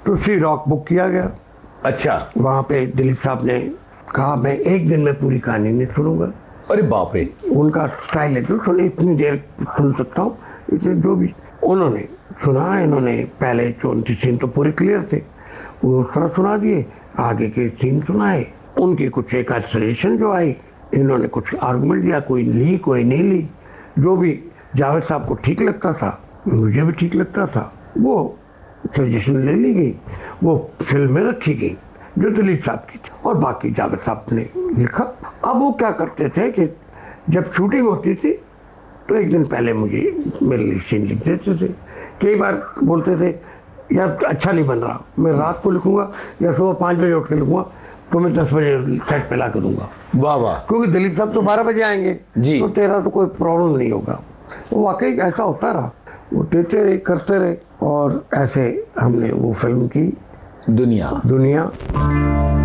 तो सी rock book किया गया। अच्छा। वहाँ पे दिलीप साहब ने कहा मैं एक दिन में पूरी कहानी नहीं सुनूंगा। अरे बाप रे। उनका स्टाइल है तो सुन इतनी देर सुन सकता हूँ, इतने जो भी उन्होंने सुना। इन्होंने पहले 34 सीन तो पूरे क्लियर थे, वो उस तरह सुना दिए, आगे के सीन सुनाए। उनकी कुछ एक सजेशन जो आई, इन्होंने कुछ आर्गुमेंट दिया, कोई ली कोई नहीं ली। जो भी जावेद साहब को ठीक लगता था, मुझे भी ठीक लगता था, वो सजेशन ले ली गई, वो फिल्म में रखी गई जो दिलीप साहब की थी, और बाकी जावेद साहब ने लिखा। अब वो क्या करते थे कि जब शूटिंग होती थी तो एक दिन पहले मुझे मेरे लिए सीन लिख देते थे। कई बार बोलते थे यार अच्छा नहीं बन रहा, मैं रात को लिखूंगा या सुबह 5 बजे उठ के लिखूंगा, तो मैं 10 बजे सेट पे ला के दूंगा। वाह वाह। क्योंकि दिलीप साहब तो 12 बजे आएंगे जी। तो तेरा तो कोई प्रॉब्लम नहीं होगा। वो वाकई ऐसा होता रहा, वो देते रहे करते रहे, और ऐसे हमने वो फिल्म की दुनिया।